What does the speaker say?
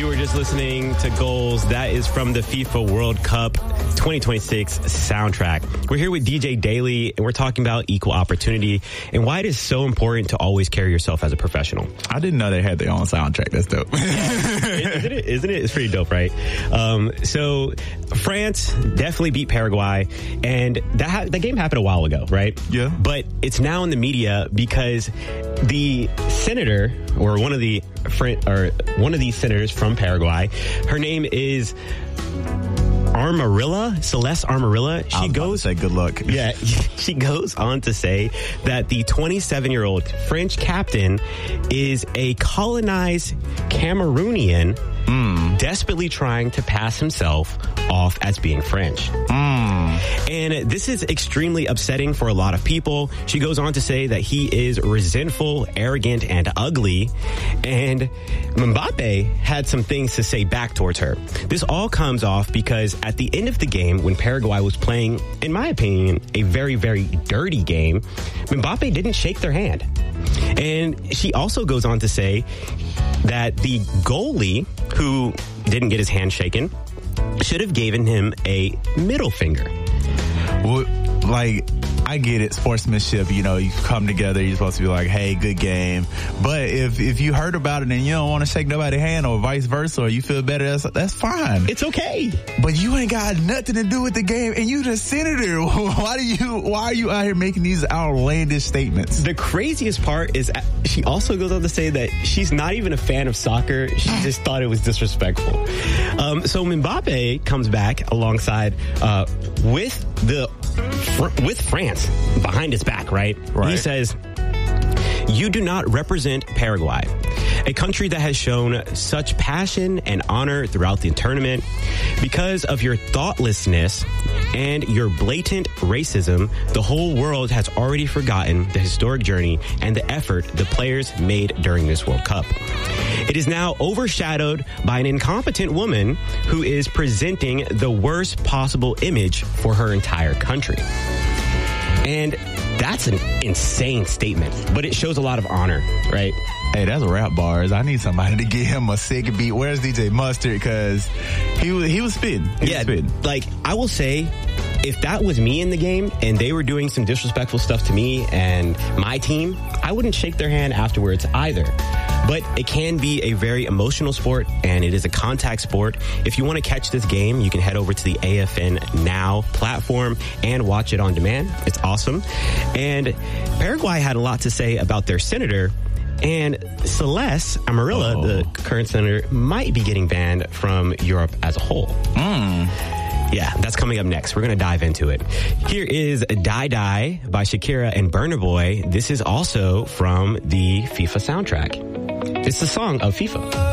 were just listening to Goals. That is from the FIFA World Cup 2026 soundtrack. We're here with DJ Daly, and we're talking about equal opportunity and why it is so important to always carry yourself as a professional. I didn't know they had their own soundtrack. That's dope. Isn't it? It's pretty dope, right? So France definitely beat Paraguay, and that game happened a while ago, right? Yeah. But it's now in the media because the senator, or one of these senators from Paraguay, her name is Celeste Amarilla. She goes, say good luck. Yeah, she goes on to say that the 27-year-old French captain is a colonized Cameroonian desperately trying to pass himself off as being French. And this is extremely upsetting for a lot of people. She goes on to say that he is resentful, arrogant, and ugly. And Mbappe had some things to say back towards her. This all comes off because at the end of the game, when Paraguay was playing, in my opinion, a very, very dirty game, Mbappe didn't shake their hand. And she also goes on to say that the goalie, who didn't get his hand shaken, should have given him a middle finger. Well, like, I get it, sportsmanship, you come together, you're supposed to be like, hey, good game. But if you heard about it and you don't want to shake nobody's hand or vice versa, or you feel better, that's fine. It's okay. But you ain't got nothing to do with the game, and you the senator. Why are you out here making these outlandish statements? The craziest part is she also goes on to say that she's not even a fan of soccer. She just thought it was disrespectful. So Mbappe comes back alongside with France behind his back, right? He says, "You do not represent Paraguay, a country that has shown such passion and honor throughout the tournament. Because of your thoughtlessness and your blatant racism, the whole world has already forgotten the historic journey and the effort the players made during this World Cup. It is now overshadowed by an incompetent woman who is presenting the worst possible image for her entire country." And that's an insane statement, but it shows a lot of honor, right? Hey, that's rap bars. I need somebody to give him a sick beat. Where's DJ Mustard? Because he was spitting. Like, I will say, if that was me in the game and they were doing some disrespectful stuff to me and my team, I wouldn't shake their hand afterwards either. But it can be a very emotional sport, and it is a contact sport. If you want to catch this game, you can head over to the AFN Now platform and watch it on demand. It's awesome. And Paraguay had a lot to say about their senator, and Celeste Amarilla, the current senator, might be getting banned from Europe as a whole. Yeah, that's coming up next. We're going to dive into it. Here is Die Die by Shakira and Burna Boy. This is also from the FIFA soundtrack. It's the song of FIFA.